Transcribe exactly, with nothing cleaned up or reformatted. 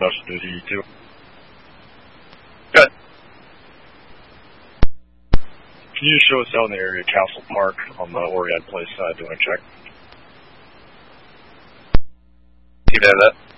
special duty E two. Good. Can you show us out in the area of Castle Park on the Oriad Place side doing a check? You did that.